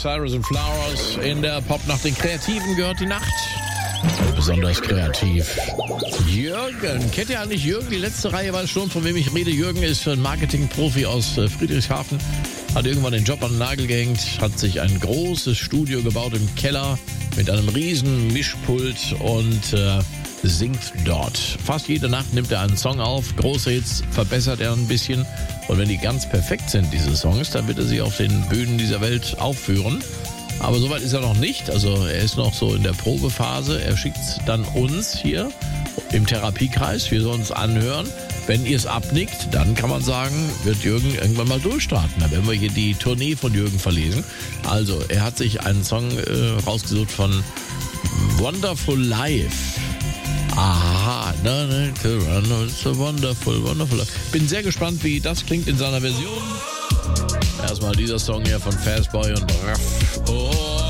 Cyrus and Flowers. In der Popnacht den Kreativen gehört die Nacht. Besonders kreativ. Jürgen. Kennt ihr eigentlich Jürgen? Die letzte Reihe weiß schon, von wem ich rede. Jürgen ist ein Marketingprofi aus Friedrichshafen. Hat irgendwann den Job an den Nagel gehängt. Hat sich ein großes Studio gebaut im Keller mit einem riesen Mischpult und singt dort. Fast jede Nacht nimmt er einen Song auf. Große Hits verbessert er ein bisschen. Und wenn die ganz perfekt sind, diese Songs, dann wird er sie auf den Bühnen dieser Welt aufführen. Aber soweit ist er noch nicht. Also er ist noch so in der Probephase. Er schickt es dann uns hier im Therapiekreis. Wir sollen es anhören. Wenn ihr es abnickt, dann kann man sagen, wird Jürgen irgendwann mal durchstarten. Da werden wir hier die Tournee von Jürgen verlesen. Also er hat sich einen Song rausgesucht von Wonderful Life. Aha, it's a wonderful, wonderful life. Bin sehr gespannt, wie das klingt in seiner Version. Erstmal dieser Song hier von Fastboy und Braff. Oh.